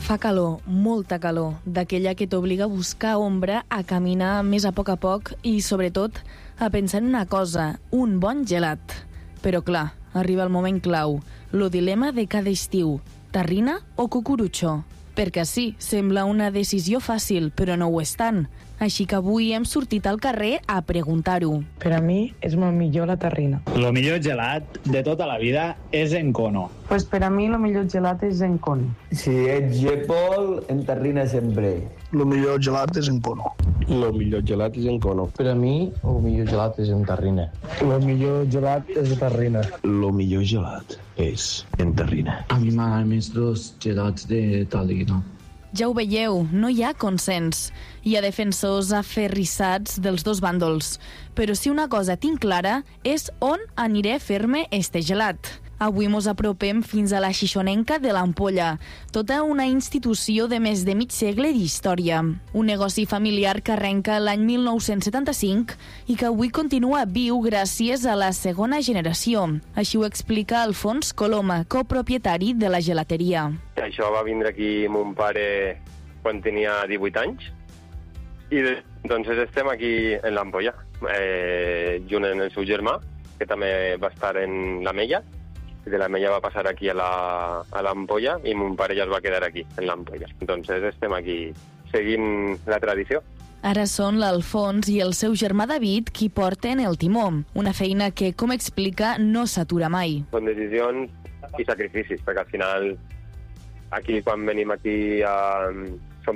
Fa calor, molta calor, d'aquella que t'obliga a buscar ombra, a caminar més a poc i, sobretot, a pensar en una cosa, un bon gelat. Però clar, arriba el moment clau, lo dilema de cada estiu, terrina o cucurutxo? Perquè sí, sembla una decisió fàcil, però no ho és tant. Així que avui hem sortit al carrer a preguntar-ho. Per a mi és molt millor la terrina. Lo millor gelat de tota la vida és en cono. Pues per a mi el millor gelat és en cono. Si ets llepol, en terrina sempre. Lo millor gelat és en cono. Lo millor gelat és en cono. Per a mi, el millor gelat és en terrina. Lo millor gelat és en terrina. Lo millor gelat és en terrina. A mi m'agraden més dos gelats de terrina. Ja ho veieu, no hi ha consens. Hi ha defensors aferrissats dels dos bàndols. Però si una cosa tinc clara és on aniré a fer-me este gelat. Avui mos apropem fins a la Xixonenca de l'Ampolla, tota una institució de més de mig segle d'història. Un negoci familiar que arrenca l'any 1975 i que avui continua viu gràcies a la segona generació. Així ho explica Alfons Coloma, copropietari de la gelateria. Això va vindre aquí mon pare quan tenia 18 anys i doncs estem aquí en l'Ampolla, junt amb el seu germà, que també va estar en l'Ametlla. De l'Ametlla va passar aquí a l'Ampolla i mon pare ja es va quedar aquí, en l'Ampolla. Entonces estem aquí seguint la tradició. Ara són l'Alfons i el seu germà David qui porten el timó, una feina que, com explica, no s'atura mai. Són decisions i sacrificis, perquè al final aquí quan venim aquí són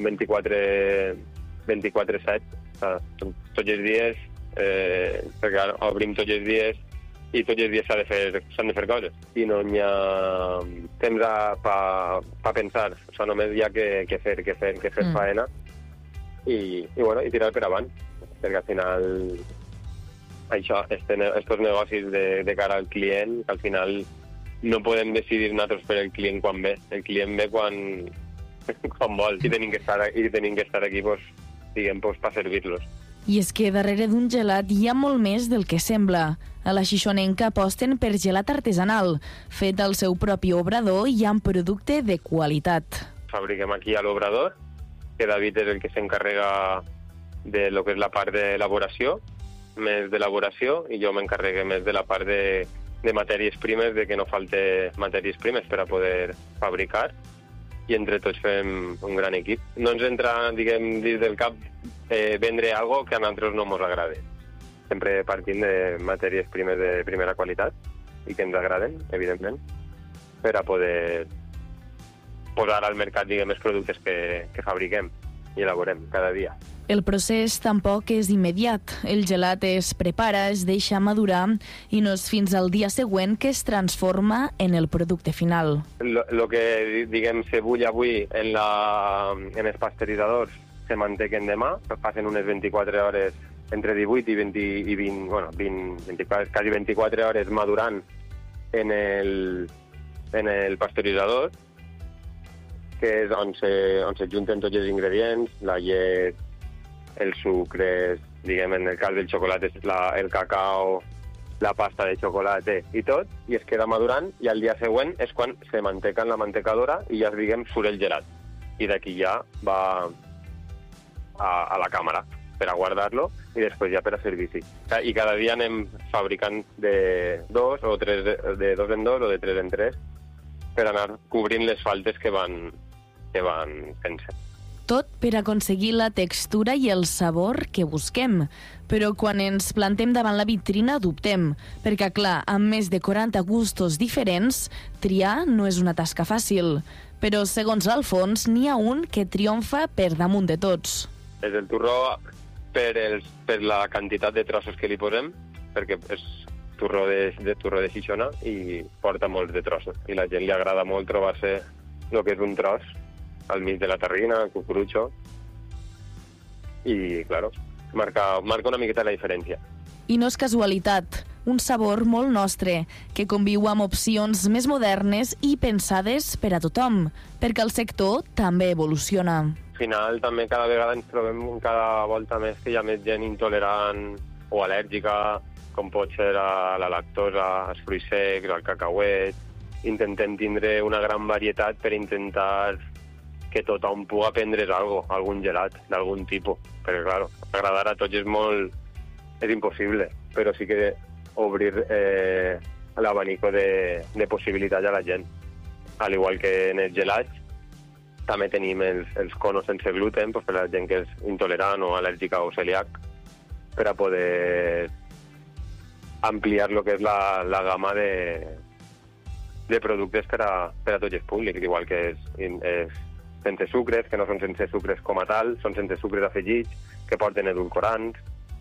24/7, tots els dies, perquè obrim tots els dies i tots els dies s'han de fer coses. I no hi ha temps per pensar. O sigui, només hi ha que fer faena i tirar per avant. Perquè al final, això, estos negocis de cara al client, que al final no podem decidir nosaltres per el client quan ve. El client ve quan vol i tenim que estar aquí, diguem, per servir-los. I és que darrere d'un gelat hi ha molt més del que sembla. A la Xixonenca aposten per gelat artesanal, fet al seu propi obrador i amb producte de qualitat. Fabriquem aquí a l'obrador, que David és el que s'encarrega de lo que és la part d'elaboració, més d'elaboració, i jo m'encarregue més de la part de matèries primes, de que no falte matèries primes per a poder fabricar, i entre tots fem un gran equip. No ens entra, diguem, dins del cap vendre algo que a nosaltres no ens agrada. Sempre partim de matèries primes de primera qualitat i que ens agraden, evidentment, per a poder posar al mercat, diguem, els productes que fabriquem i elaborem cada dia. El procés tampoc és immediat. El gelat es prepara, es deixa madurar i no és fins al dia següent que es transforma en el producte final. Lo que, diguem, se bull avui en els pasteuritzadors se mantequen demà, passen unes 24 hores, entre 18 i 20, quasi 24 hores madurant en el pasteuritzador, que és on se junten tots els ingredients, la llet, els sucres, diguem, en el cas del xocolata és el cacao, la pasta de xocolata i tot, i es queda madurant, i al dia següent és quan se manteca en la mantecadora i ja, diguem, surt el gelat. I d'aquí ja va a la càmera per a guardar-lo i després ja per a servir-s'hi. I cada dia anem fabricant de dos o tres, de dos en dos o de tres en tres per anar cobrint les faltes que van fent-se. Tot per aconseguir la textura i el sabor que busquem. Però quan ens plantem davant la vitrina dubtem, perquè, clar, amb més de 40 gustos diferents, triar no és una tasca fàcil. Però, segons Alfons, n'hi ha un que triomfa per damunt de tots. És el torró per la quantitat de trossos que li posem, perquè és torró de Xixona i porta molts de trossos. I la gent li agrada molt trobar-se el que és un tros al mig de la terrina, el cucurutxo, i, claro, marca una miqueta la diferència. I no és casualitat, un sabor molt nostre, que conviu amb opcions més modernes i pensades per a tothom, perquè el sector també evoluciona. Al final, també cada vegada ens trobem cada volta més que hi ha més gent intolerant o al·lèrgica, com pot ser a la lactosa, als fruits secs, al cacauet. Intentem tindre una gran varietat per intentar que tothom pugui prendre's algun gelat d'algun tipus, perquè, clar, agradar a tots és impossible, però sí que obrir l'abanico de possibilitats a la gent. Al igual que en els gelats, també tenim els conos sense gluten, per a la gent que és intolerant o al·lèrgica o celíac, per a poder ampliar el que és la gamma de productes per a tots els públics, igual que és sense sucres, que no són sense sucres com a tal, són sense sucres afegits, que porten edulcorants.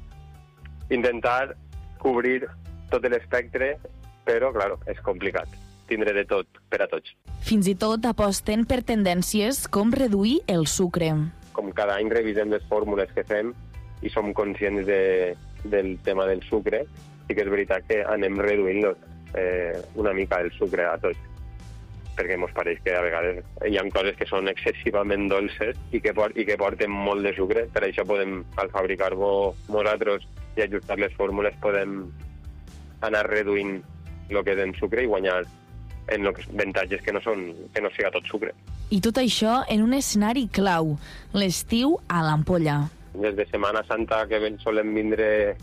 Intentar cobrir tot l'espectre, però, clar, és complicat tindre de tot per a tots. Fins i tot aposten per tendències com reduir el sucre. Com cada any revisem les fórmules que fem i som conscients del tema del sucre, sí que és veritat que anem reduint una mica el sucre a tots, perquè ens pareix que a vegades hi ha coses que són excessivament dolces i que porten molt de sucre. Per això podem, al fabricar-ho nosaltres i ajustar les fórmules, podem anar reduint el que és en sucre i guanyar en els avantatges que no siga tot sucre. I tot això en un escenari clau, l'estiu a l'Ampolla. Des de Setmana Santa que solem vindre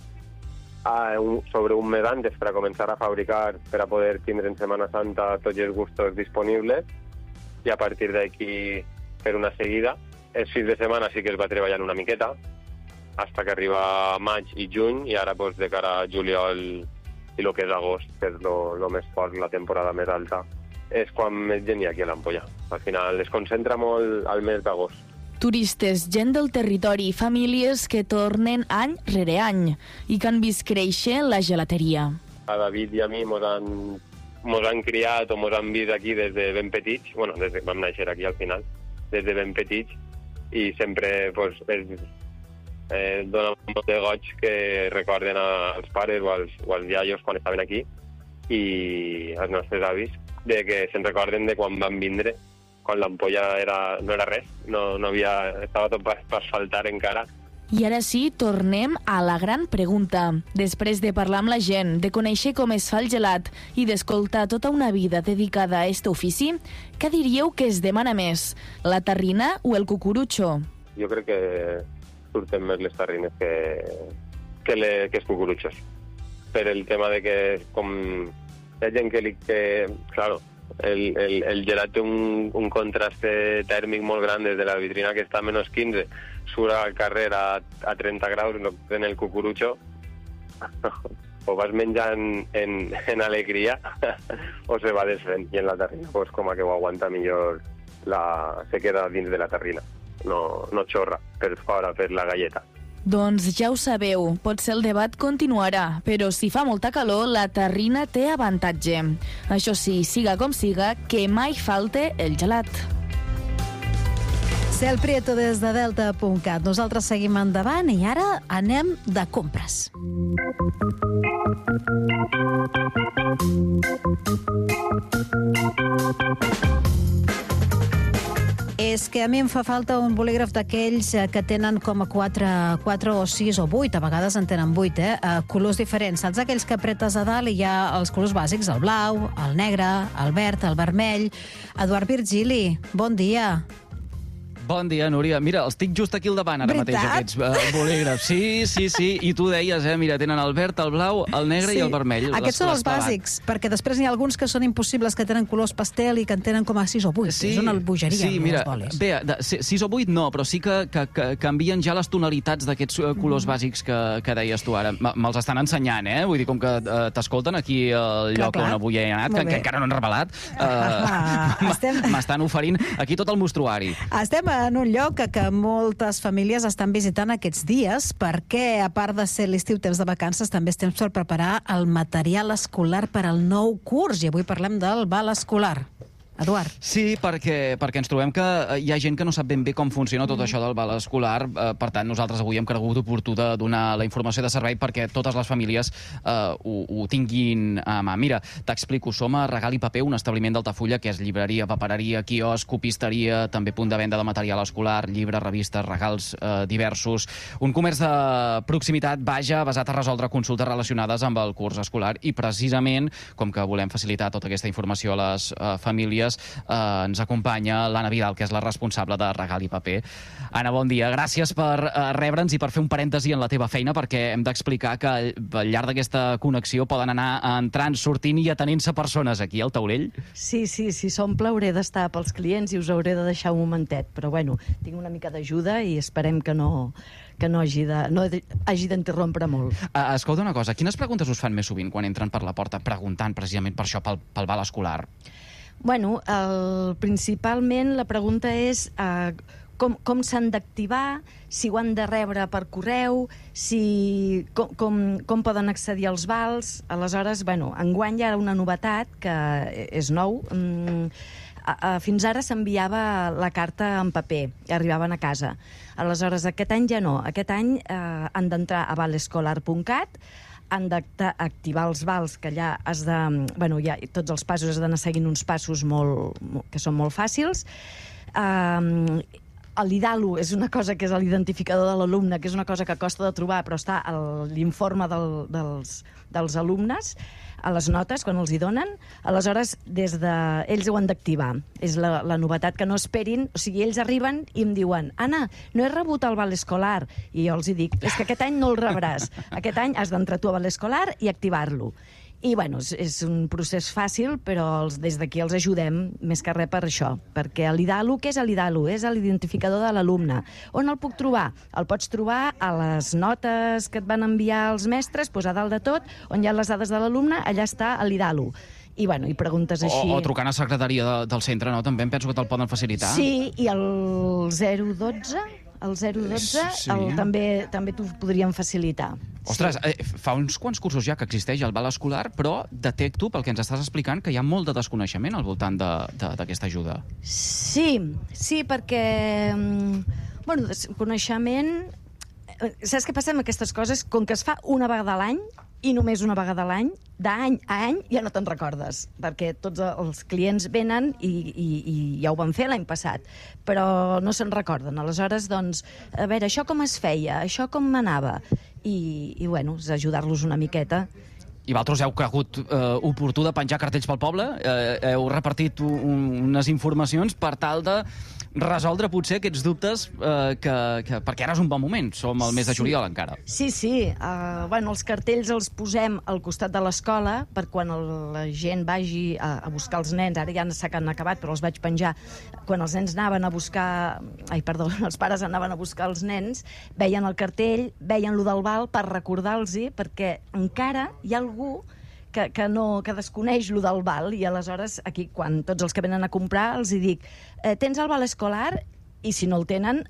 sobre un mes antes per a començar a fabricar, per a poder tindre en Setmana Santa tots els gustos disponibles, i a partir d'aquí fer una seguida. Els fins de setmana sí que es va treballant una miqueta, fins que arriba maig i juny, i ara de cara a juliol i el que és agost, que és el més fort, la temporada més alta, és quan més gent hi ha aquí a l'Ampolla. Al final es concentra molt al mes d'agost. Turistes, gent del territori, famílies que tornen any rere any i que han vist créixer la gelateria. A David i a mi mos han criat o mos han vist aquí des de ben petits, vam néixer aquí al final, des de ben petits, i sempre dona molt de goig que recorden als pares o als iaios quan estaven aquí i als nostres avis, de que se'n recorden de quan van vindre, quan l'Ampolla no era res, estava tot per asfaltar encara. I ara sí, tornem a la gran pregunta. Després de parlar amb la gent, de conèixer com es fa el gelat i d'escoltar tota una vida dedicada a aquest ofici, què diríeu que es demana més, la terrina o el cucurutxo? Jo crec que surten més les terrines que els cucurutxos. Per el tema de que, com hi ha gent que claro, el gelat té un contrast tèrmic molt gran des de la vitrina que està a menys 15, surt al carrer a 30 graus en el cucurutxo, o vas menjant en alegria o se va desfent, i en la terrina com que ho aguanta millor, se queda dins de la terrina. No xorra per fora, per la galleta. Doncs ja ho sabeu, potser el debat continuarà, però si fa molta calor, la terrina té avantatge. Això sí, siga com siga, que mai falte el gelat. Cel Prieto des de delta.cat. Nosaltres seguim endavant i ara anem de compres. És que a mi em fa falta un bolígraf d'aquells que tenen com a 4 o 6 o 8, a vegades en tenen 8, colors diferents. Saps aquells que apretes a dalt i hi ha els colors bàsics, el blau, el negre, el verd, el vermell. Eduard Virgili, bon dia. Bon dia, Núria. Mira, els tinc just aquí al davant ara mateix, aquests bolígrafs. Sí. I tu deies, mira, tenen el verd, el blau, el negre i el vermell. Aquests són els bàsics, perquè després n'hi ha alguns que són impossibles, que tenen colors pastel i que en tenen com a 6 o 8. És una bogeria. Sí, mira, bé, 6 o 8 no, però sí que canvien ja les tonalitats d'aquests colors bàsics que deies tu ara. Me'ls estan ensenyant, Vull dir, com que t'escolten aquí al lloc on avui he anat, que encara no han revelat, m'estan oferint aquí tot el mostruari. Estem en un lloc que moltes famílies estan visitant aquests dies perquè, a part de ser l'estiu temps de vacances, també és temps per preparar el material escolar per al nou curs. I avui parlem del val escolar. Eduard. Sí, perquè ens trobem que hi ha gent que no sap ben bé com funciona tot això del val escolar. Per tant, nosaltres avui hem cregut oportú de donar la informació de servei perquè totes les famílies ho tinguin a mà. Mira, t'explico. Som a Regal i Paper, un establiment d'Altafulla que és llibreria, papereria, quiosc, copisteria, també punt de venda de material escolar, llibres, revistes, regals diversos. Un comerç de proximitat, vaja, basat a resoldre consultes relacionades amb el curs escolar. I precisament, com que volem facilitar tota aquesta informació a les famílies, dies ens acompanya l'Anna Vidal, que és la responsable de Regal i Paper. Anna, bon dia. Gràcies per rebre'ns i per fer un parèntesi en la teva feina, perquè hem d'explicar que al llarg d'aquesta connexió poden anar entrant, sortint i atenint-se persones aquí al taulell. Sí, s'omple, hauré d'estar pels clients i us hauré de deixar un momentet, però bueno, tinc una mica d'ajuda i esperem que no hagi d'interrompre molt. Escolta una cosa, quines preguntes us fan més sovint quan entren per la porta preguntant precisament per això, pel val escolar? Bueno, principalment la pregunta és com s'han d'activar, si ho han de rebre per correu, com poden accedir als vals. Aleshores, bueno, enguany hi ha una novetat que és nou. Fins ara s'enviava la carta en paper, arribaven a casa. Aleshores, aquest any ja no. Aquest any han d'entrar a valescolar.cat, han d'activar els vals, que allà has de... Bueno, ja tots els passos has d'anar seguint uns passos que són molt fàcils. L'IDALU és una cosa que és l'identificador de l'alumne, que és una cosa que costa de trobar, però està a l'informe dels alumnes, a les notes, quan els hi donen. Aleshores, ells ho han d'activar. És la novetat, que no esperin. O sigui, ells arriben i em diuen: Anna, no he rebut el val escolar. I jo els dic: és que aquest any no el rebràs. Aquest any has d'entrar tu a val escolar i activar-lo. I, bueno, és un procés fàcil, però des d'aquí els ajudem més que res per això. Perquè l'IDALU, què és l'IDALU? És l'identificador de l'alumne. On el puc trobar? El pots trobar a les notes que et van enviar els mestres, doncs a dalt de tot, on hi ha les dades de l'alumne, allà està l'IDALU. I, bueno, i preguntes així... O trucant a secretaria del centre, no? També em penso que te'l poden facilitar. Sí, i el 012... El 012 també t'ho podríem facilitar. Ostres, fa uns quants cursos ja que existeix el val escolar, però detecto, pel que ens estàs explicant, que hi ha molt de desconeixement al voltant d'aquesta ajuda. Sí, perquè... Bueno, coneixement... Saps què passa amb aquestes coses? Com que es fa una vegada a l'any, i només una vegada a l'any, d'any a any ja no te'n recordes, perquè tots els clients venen i ja ho van fer l'any passat, però no se'n recorden. Aleshores, doncs, a veure, això com es feia, això com anava, i bueno, és ajudar-los una miqueta. I vosaltres heu cregut oportú de penjar cartells pel poble? Heu repartit unes informacions per tal de resoldre potser aquests dubtes perquè ara és un bon moment, som al mes de juliol encara. Sí. Bueno, els cartells els posem al costat de l'escola per quan la gent vagi a buscar els nens. Ara ja s'han acabat, però els vaig penjar. Quan els nens anaven a buscar... els pares anaven a buscar els nens, veien el cartell, veien lo del val per recordar-los-hi, perquè encara hi ha algú que desconeix lo del val, i aleshores aquí, quan tots els que venen a comprar, els hi dic: tens el val escolar? I si no el tenen,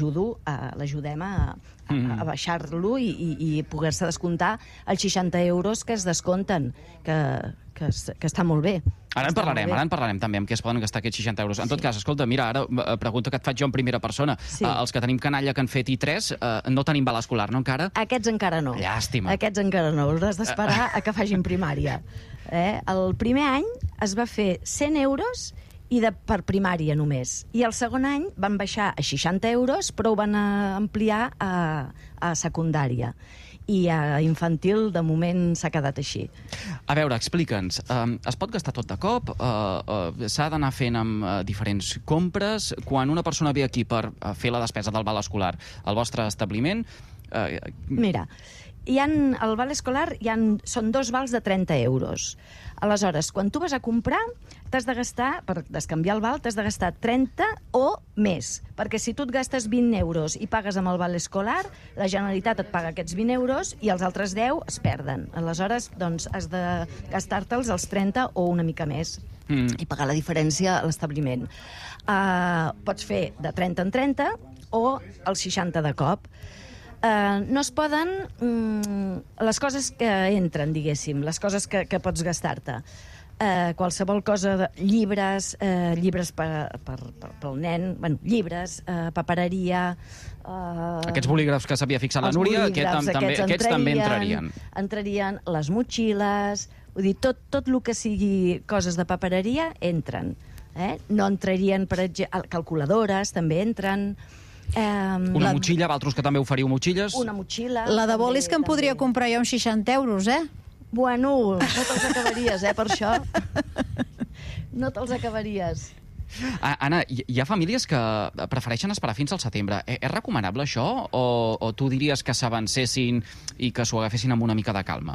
l'ajudem a baixar-lo i poder-se descomptar els 60 euros que es descompten, que està molt bé. Ara en parlarem també amb què es poden gastar aquests 60 euros. En tot cas, escolta, mira, ara pregunta que et faig jo en primera persona. Els que tenim canalla que han fet I3 no tenim val escolar, no encara? Aquests encara no. Llàstima. Aquests encara no, hauràs d'esperar a que facin primària. El primer any es va fer 100 euros per primària només. I el segon any van baixar a 60 euros, però ho van ampliar a secundària. I a infantil, de moment, s'ha quedat així. A veure, explica'ns. Es pot gastar tot de cop? S'ha d'anar fent amb diferents compres? Quan una persona ve aquí per fer la despesa del val escolar al vostre establiment... Mira, al val escolar són 2 vals de 30 euros. Aleshores, quan tu vas a comprar, t'has de gastar, per descanviar el val, t'has de gastar 30 o més. Perquè si tu et gastes 20 euros i pagues amb el val escolar, la Generalitat et paga aquests 20 euros i els altres 10 es perden. Aleshores, doncs, has de gastar-te'ls els 30 o una mica més i pagar la diferència a l'establiment. Pots fer de 30 en 30 o els 60 de cop. No es poden les coses que entren, diguéssim, les coses que pots gastar-te. Qualsevol cosa, llibres pel nen, llibres, papereria... Aquests bolígrafs que s'havia fixat la Núria, aquests també entrarien. Entrarien les motxilles, vull dir, tot el que sigui coses de papereria entren. No entrarien, per exemple, calculadores, també entren... Una motxilla, vosaltres que també oferiu motxilles? Una motxilla... La de bolis que em podria comprar jo amb 60 euros, Bueno, no te'ls acabaries, per això. No te'ls acabaries. Anna, hi ha famílies que prefereixen esperar fins al setembre. És recomanable això o tu diries que s'avancessin i que s'ho agafessin amb una mica de calma?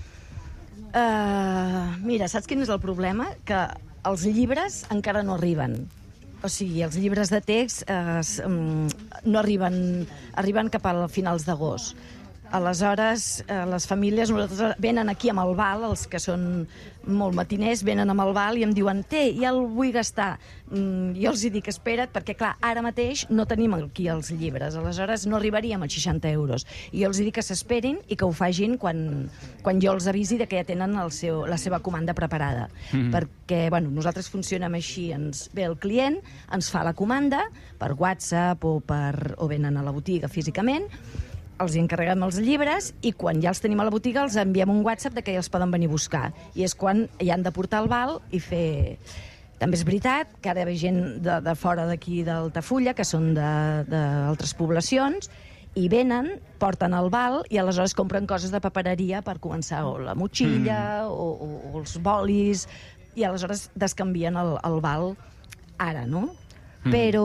Mira, saps quin és el problema? Que els llibres encara no arriben. O sigui, els llibres de text no arriben cap a finals d'agost. Aleshores, les famílies venen aquí amb el val, els que són molt matiners, venen amb el val i em diuen ja el vull gastar. Jo els dic, espera't, perquè clar, ara mateix no tenim aquí els llibres, aleshores no arribaríem a 60 euros. I jo els dic que s'esperin i que ho facin quan jo els avisi de que ja tenen la seva comanda preparada. Perquè, bueno, nosaltres funcionem així, ens ve el client, ens fa la comanda per WhatsApp o venen a la botiga físicament, els encarreguem els llibres i quan ja els tenim a la botiga els enviem un WhatsApp de que ja els poden venir a buscar. I és quan ja han de portar el val i fer... També és veritat que ara ve gent de fora d'aquí d'Altafulla, que són d'altres poblacions, i venen, porten el val i aleshores compren coses de papereria per començar, o la motxilla o els bolis, i aleshores descanvien el val ara, no? Però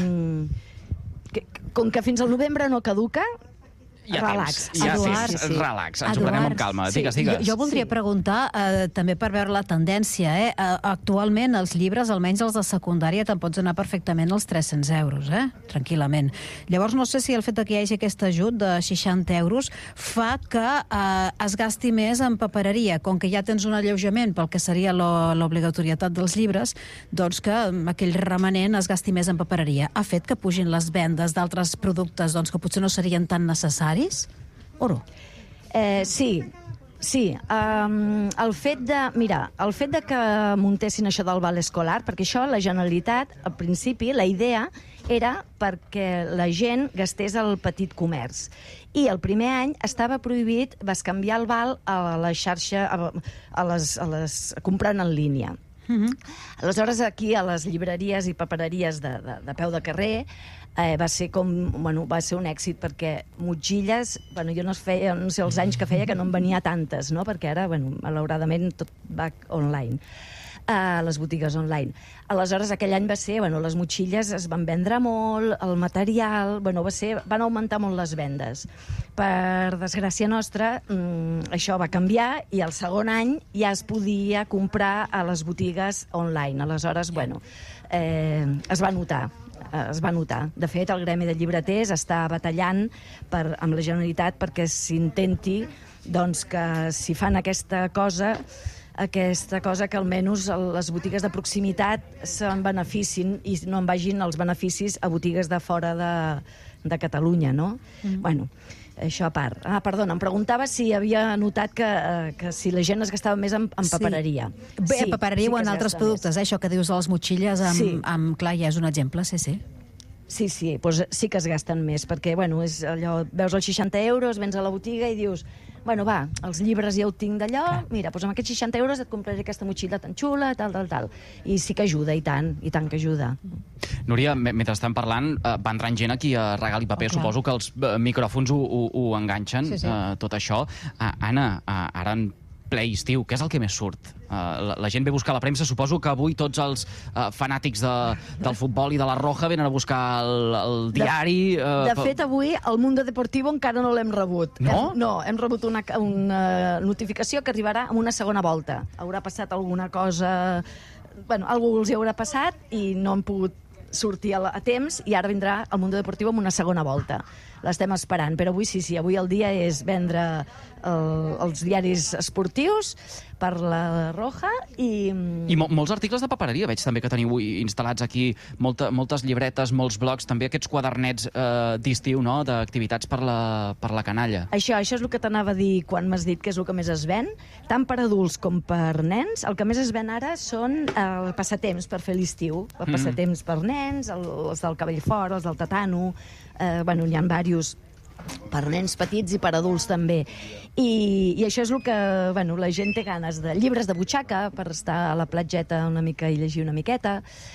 com que fins al novembre no caduca, relax. Relax, ens ho prenem amb calma. Digues. Jo voldria preguntar, també per veure la tendència, actualment els llibres, almenys els de secundària, te'n pots anar perfectament als 300 euros, tranquil·lament. Llavors no sé si el fet que hi hagi aquest ajut de 60 euros fa que es gasti més en papereria, com que ja tens un alleujament pel que seria l'obligatorietat dels llibres, doncs que aquell remanent es gasti més en papereria. Ha fet que pugin les vendes d'altres productes que potser no serien tan necessaris? O no? Sí. El fet de que muntessin això del val escolar, perquè això la Generalitat, al principi, la idea era perquè la gent gastés al petit comerç. I el primer any estava prohibit bescanviar el val a la xarxa, comprant en línia. Aleshores, aquí a les llibreries i papereries de peu de carrer va ser un èxit, perquè motxilles, jo no sé els anys que feia que no en venia tantes, no? Perquè ara, malauradament, tot va online, a les botigues online. Aleshores, aquell any va ser, les motxilles es van vendre molt, el material, van augmentar molt les vendes. Per desgràcia nostra, això va canviar i el segon any ja es podia comprar a les botigues online. Aleshores, es va notar. De fet, el Gremi de Llibreters està batallant amb la Generalitat perquè s'intenti que si fan aquesta cosa que almenys les botigues de proximitat se'n beneficin i no en vagin els beneficis a botigues de fora de Catalunya, no? Això a part. Perdona, em preguntava si havia notat que si la gent es gastava més en papereria. Bé, papereria o en altres productes, això que dius de les motxilles, clar, ja és un exemple, sí. Sí, sí que es gasten més, perquè, és allò, veus els 60 euros, vens a la botiga i dius, els llibres ja ho tinc d'allò, mira, amb aquests 60 euros et compraré aquesta motxilla tan xula, tal. I sí que ajuda, i tant que ajuda. Núria, mentre estem parlant, va entrant gent aquí a Regal i Paper, suposo que els micròfons ho enganxen, tot això. Anna, ara en ple estiu, què és el que més surt? La gent ve a buscar la premsa, suposo que avui tots els fanàtics del futbol i de la Roja venen a buscar el diari... De fet, avui el Mundo Deportivo encara no l'hem rebut. No? No, hem rebut una notificació que arribarà en una segona volta. Haurà passat alguna cosa... Algú els hi haurà passat i no han pogut sortir a temps i ara vindrà el Mundo Deportivo amb una segona volta. L'estem esperant, però avui sí, avui el dia és vendre els diaris esportius per la Roja i molts articles de papereria, veig també que teniu instal·lats aquí, moltes llibretes, molts blocs, també aquests quadernets d'estiu, no?, d'activitats per la canalla. Això és el que t'anava a dir quan m'has dit que és el que més es ven, tant per adults com per nens. El que més es ven ara són els passatemps per fer l'estiu, els passatemps per nens, els del cabell fort, els del tatano, n'hi ha diversos per nens petits i per adults també. I això és el que la gent té ganes de llibres de butxaca per estar a la platgeta una mica i llegir una miqueta.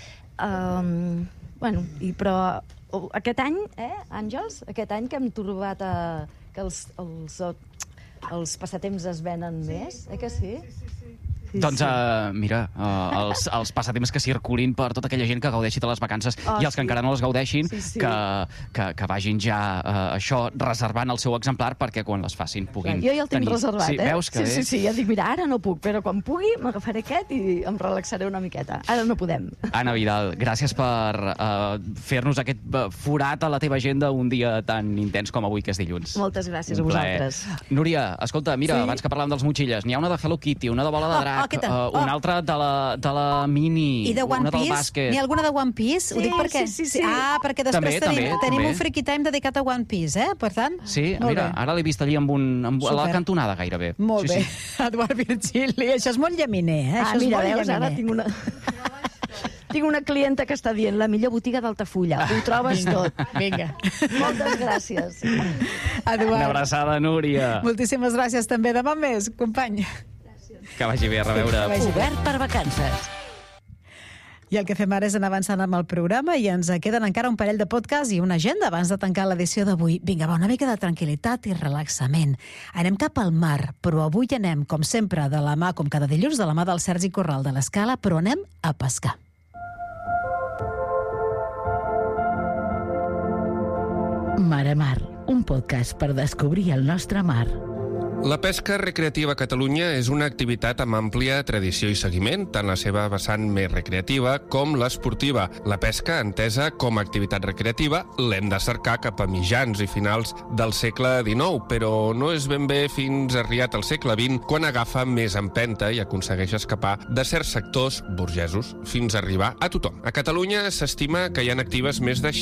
Però aquest any, Àngels, aquest any que hem trobat que els passatemps es venen més, que sí? Doncs, mira, els passatemps que circulin per tota aquella gent que gaudeixi de les vacances i els que encara no les gaudeixin, que vagin ja això, reservant el seu exemplar perquè quan les facin puguin tenir... Jo ja el tinc reservat, Sí, veus que bé? Sí, ja dic, mira, ara no puc, però quan pugui m'agafaré aquest i em relaxaré una miqueta. Ara no podem. Anna Vidal, gràcies per fer-nos aquest forat a la teva agenda un dia tan intens com avui, que és dilluns. Moltes gràcies a vosaltres. Núria, escolta, mira, abans que parlàvem dels motxilles, n'hi ha una de Hello Kitty, una de bola de drac, una altra de la Mini, I de One una del Piece? bàsquet. N'hi ha alguna de One Piece? Ho dic perquè... Sí. perquè després tenim també. un Freaky Time dedicat a One Piece, Per tant... Sí, mira, ara l'he vist allí a la cantonada gairebé. Molt bé. Eduard Virgili, això és molt llaminer, Això és mira, molt veus, ara tinc una... Tinc una clienta que està dient la millor botiga d'Altafulla. Ho trobes tot. Vinga. Moltes gràcies. Eduard. Una abraçada, Núria. Moltíssimes gràcies també. Demà més, company. Que vagi bé, a reveure. Obert per vacances. I el que fem ara és anar avançant amb el programa i ens queden encara un parell de podcasts i una agenda abans de tancar l'edició d'avui. Vinga, va, una mica de tranquil·litat i relaxament. Anem cap al mar, però avui anem, com sempre, de la mà, com cada dilluns, de la mà del Sergi Corral de l'Escala, però anem a pescar. Mar a Mar, un podcast per descobrir el nostre mar. La pesca recreativa a Catalunya és una activitat amb àmplia tradició i seguiment, tant la seva vessant més recreativa com l'esportiva. La pesca, entesa com a activitat recreativa, l'hem de cercar cap a mitjans i finals del segle XIX, però no és ben bé fins arribat al segle XX quan agafa més empenta i aconsegueix escapar de certs sectors burgesos fins a arribar a tothom. A Catalunya s'estima que hi ha actives més de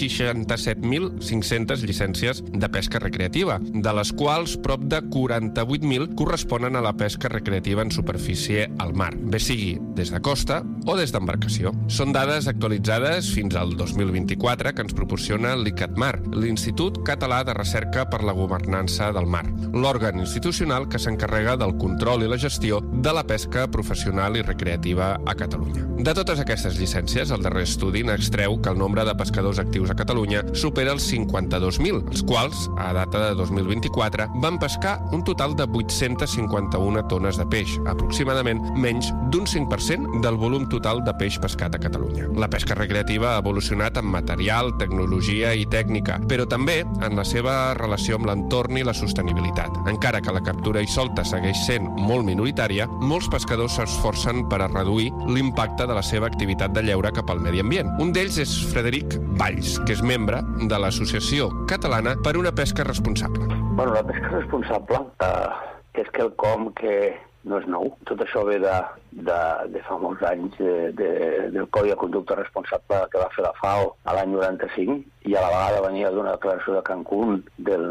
67.500 llicències de pesca recreativa, de les quals prop de 48.000 corresponen a la pesca recreativa en superfície al mar, bé sigui des de costa o des d'embarcació. Són dades actualitzades fins al 2024 que ens proporciona l'ICATMAR, l'Institut Català de Recerca per la Governança del Mar, l'òrgan institucional que s'encarrega del control i la gestió de la pesca professional i recreativa a Catalunya. De totes aquestes llicències, el darrer estudi n'extreu que el nombre de pescadors actius a Catalunya supera els 52.000, els quals, a data de 2024, van pescar un total de 851 tones de peix, aproximadament menys d'un 5% del volum total de peix pescat a Catalunya. La pesca recreativa ha evolucionat en material, tecnologia i tècnica, però també en la seva relació amb l'entorn i la sostenibilitat. Encara que la captura i solta segueix sent molt minoritària, molts pescadors s'esforcen per a reduir l'impacte de la seva activitat de lleure cap al medi ambient. Un d'ells és Frederic Valls, que és membre de l'Associació Catalana per una Pesca Responsable. Bueno, la pesca responsable és quelcom que no és nou. Tot això ve de fa molts anys del Codi de Conducta Responsable que va fer la FAO a l'any 95 i a la vegada venia d'una declaració de Cancún del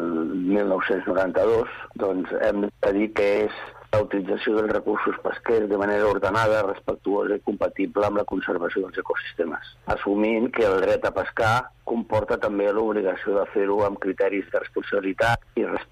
1992. Doncs hem de dir que és la utilització dels recursos pesquers de manera ordenada, respectuosa i compatible amb la conservació dels ecosistemes, assumint que el dret a pescar comporta també l'obligació de fer-ho amb criteris de responsabilitat i respecte